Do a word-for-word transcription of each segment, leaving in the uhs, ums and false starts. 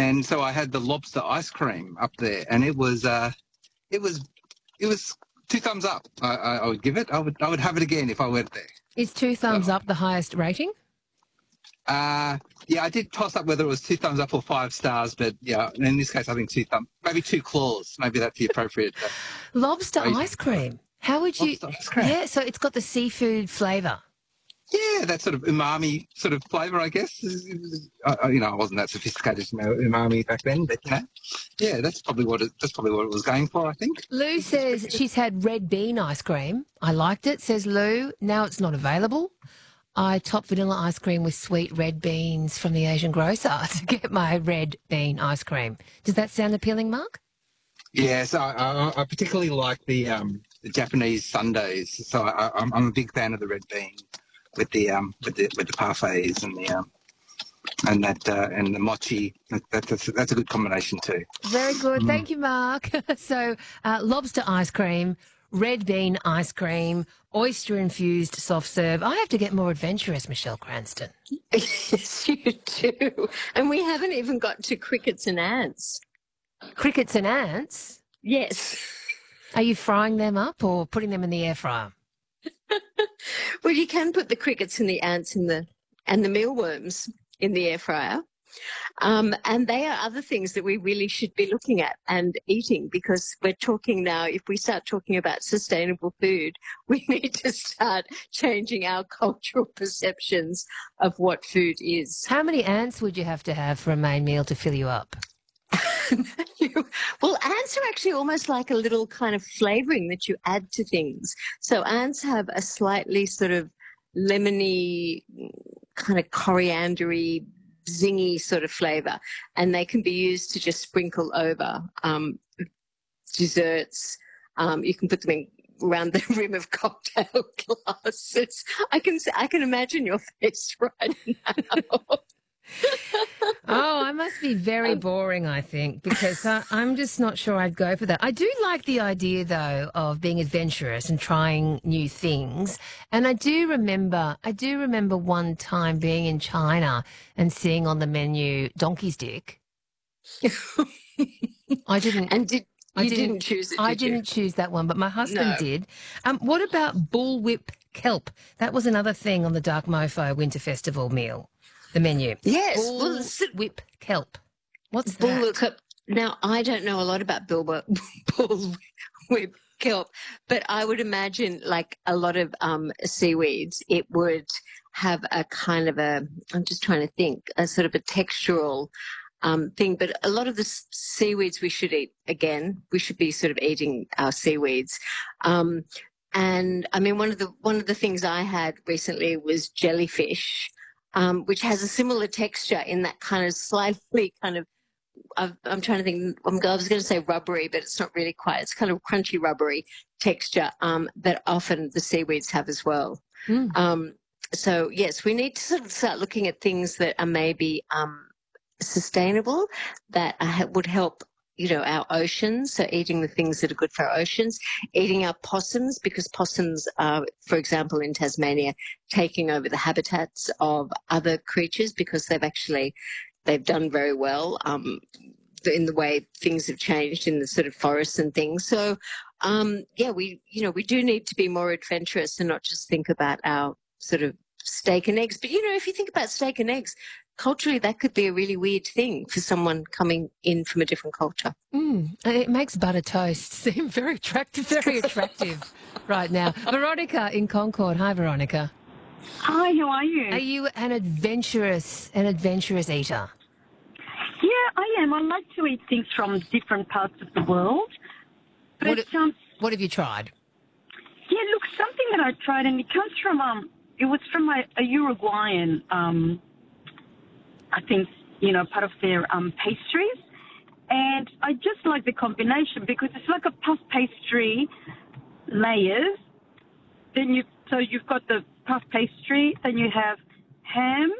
and so I had the lobster ice cream up there, and it was uh, it was it was two thumbs up. I, I, I would give it. I would I would have it again if I went there. Is two thumbs So, up the highest rating? Uh, yeah, I did toss up whether it was two thumbs up or five stars, but yeah, in this case, I think two thumbs, maybe two claws. Maybe that's the appropriate. Uh, Lobster rating. ice cream. How would you? Lobster ice cream. Yeah, so it's got the seafood flavour. Yeah, that sort of umami sort of flavour, I guess. I, you know, I wasn't that sophisticated to know umami back then, but you know, yeah, that's probably what it, that's probably what it was going for, I think. Lou says she's had red bean ice cream. I liked it, says Lou. Now it's not available. I top vanilla ice cream with sweet red beans from the Asian grocer to get my red bean ice cream. Does that sound appealing, Mark? Yeah, so I, I, I particularly like the um, the Japanese sundaes. So I, I'm, I'm a big fan of the red bean with the um with the with the parfaits and the um and that uh, and the mochi. That, that's that's a good combination too. Very good. Mm. Thank you, Mark. so uh, lobster ice cream, red bean ice cream, oyster-infused soft serve. I have to get more adventurous, Michelle Cranston. Yes, you do. And we haven't even got to crickets and ants. Crickets and ants? Yes. Are you frying them up or putting them in the air fryer? Well, you can put the crickets and the ants in the and the mealworms in the air fryer. Um, and they are other things that we really should be looking at and eating, because we're talking now, if we start talking about sustainable food, we need to start changing our cultural perceptions of what food is. How many ants would you have to have for a main meal to fill you up? Well, ants are actually almost like a little kind of flavouring that you add to things. So ants have a slightly sort of lemony, kind of coriandery, zingy sort of flavour, and they can be used to just sprinkle over um, desserts. Um, you can put them in around the rim of cocktail glasses. I can I can imagine your face right now. Oh, I must be very boring, I think, because I, I'm just not sure I'd go for that. I do like the idea, though, of being adventurous and trying new things. And I do remember, I do remember one time being in China and seeing on the menu donkey's dick. I didn't. And did I you didn't, didn't choose it? Did I you? didn't choose that one, but my husband No. did. Um, what about bullwhip kelp? That was another thing on the Dark Mofo Winter Festival meal. The menu. Yes. Bull Well, s- whip kelp. What's bull that? whip. Now, I don't know a lot about bull, bull whip kelp, but I would imagine, like a lot of um, seaweeds, it would have a kind of a, I'm just trying to think, a sort of a textural um, thing. But a lot of the s- seaweeds we should eat, again, we should be sort of eating our seaweeds. Um, and I mean, one of the one of the things I had recently was jellyfish. Um, which has a similar texture in that kind of slightly kind of, I've, I'm trying to think, I'm, I was going to say rubbery, but it's not really quite. It's kind of crunchy, rubbery texture um, that often the seaweeds have as well. Mm. Um, so, yes, we need to sort of start looking at things that are maybe um, sustainable, that are, would help, you know, our oceans, so eating the things that are good for our oceans, eating our possums, because possums are, for example, in Tasmania, taking over the habitats of other creatures because they've actually, they've done very well um, in the way things have changed in the sort of forests and things. So, um, yeah, we, you know, we do need to be more adventurous and not just think about our sort of steak and eggs. But, you know, if you think about steak and eggs, culturally, that could be a really weird thing for someone coming in from a different culture. Mm. And it makes butter toast seem very attractive, very attractive right now. Veronica in Concord. Hi, Veronica. Hi, how are you? Are you an adventurous, an adventurous eater? Yeah, I am. I like to eat things from different parts of the world. But What, um, what have you tried? yeah, look, something that I tried, and it comes from um, it was from a, a Uruguayan, um, I think, you know, part of their um pastries, and I just like the combination because it's like a puff pastry layers. Then you so you've got the puff pastry, then you have ham,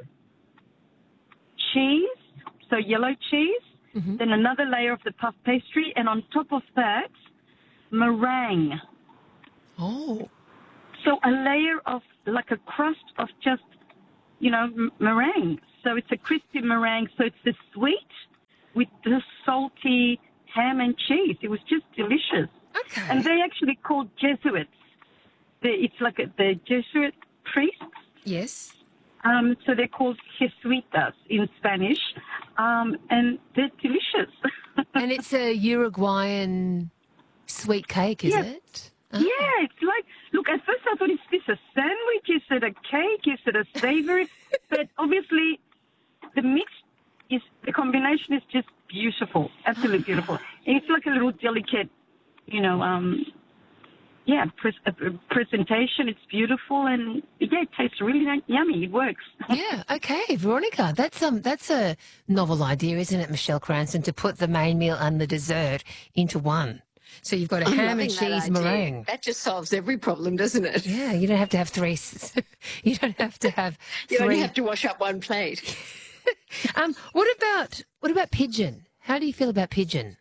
cheese, so yellow cheese, Mm-hmm. then another layer of the puff pastry, and on top of that, meringue. Oh. So a layer of, like a crust of just, you know, m- meringue. So it's a crispy meringue, so it's the sweet with the salty ham and cheese. It was just delicious. Okay. And they actually called Jesuits. They, it's like a, the Jesuit priests. Yes. Um, so they're called Jesuitas in Spanish, um, and they're delicious. And it's a Uruguayan sweet cake, is Yes. it? Yeah, it's like, look, at first I thought, is this a sandwich? Is it a cake? Is it a savory? But obviously the mix is, the combination is just beautiful, absolutely beautiful. And it's like a little delicate, you know, um, yeah, pres- uh, presentation. It's beautiful, and yeah, it tastes really ni- yummy. It works. Yeah, okay, Veronica, that's um, that's a novel idea, isn't it, Michelle Cranston, to put the main meal and the dessert into one. So you've got a I'm ham loving and that cheese idea. meringue. That just solves every problem, doesn't it? Yeah, you don't have to have three. s- You don't have to have You three. only have to wash up one plate. Um, what about what about pigeon? How do you feel about pigeon?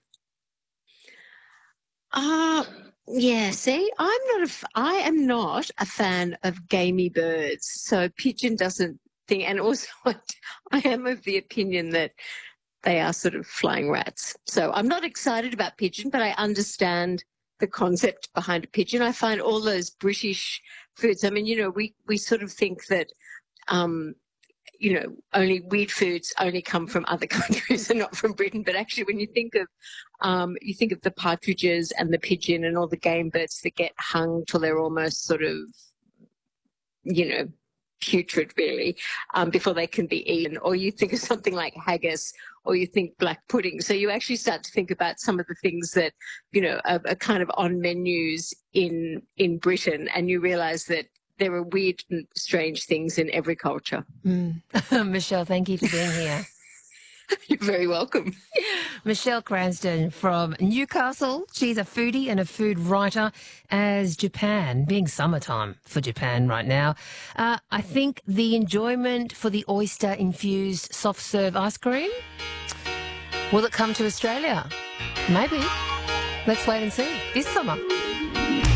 Uh, yeah, see, I'm not a, f- I am not a fan of gamey birds. So pigeon doesn't think, and also I, I am of the opinion that they are sort of flying rats. So I'm not excited about pigeon, but I understand the concept behind a pigeon. I find all those British foods, I mean, you know, we, we sort of think that, um, you know, only weird foods only come from other countries and not from Britain. But actually, when you think of, um, you think of the partridges and the pigeon and all the game birds that get hung till they're almost sort of, you know, putrid really, um, before they can be eaten. Or you think of something like haggis, or you think black pudding. So you actually start to think about some of the things that, you know, are, are kind of on menus in in Britain, and you realise that there are weird and strange things in every culture. Mm. Michelle, thank you for being here. You're very welcome. Michelle Cranston from Newcastle. She's a foodie and a food writer. As Japan, being summertime for Japan right now, uh, I think the enjoyment for the oyster-infused soft serve ice cream, will it come to Australia? Maybe. Let's wait and see this summer.